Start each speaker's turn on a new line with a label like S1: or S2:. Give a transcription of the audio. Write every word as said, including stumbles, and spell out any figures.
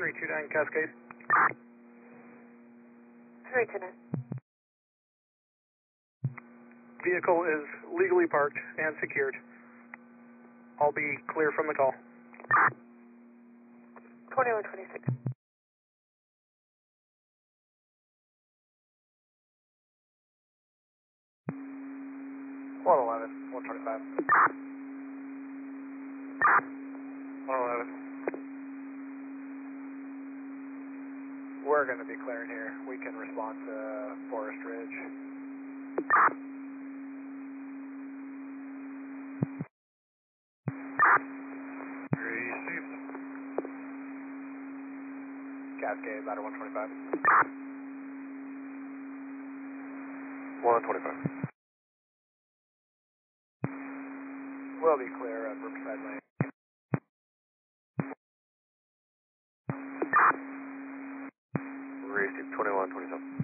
S1: three two nine Cascade.
S2: three two nine.
S1: Vehicle is legally parked and secured. I'll be clear from the call.
S2: twenty-one twenty-six.
S1: one eleven, one twenty-five. one eleven. We're going to be clearing here. We can respond to Forest Ridge. Received. Cascade, ladder one twenty-five. one twenty-five. We'll be clear at Brookside Lane. Received twenty-one twenty-seven.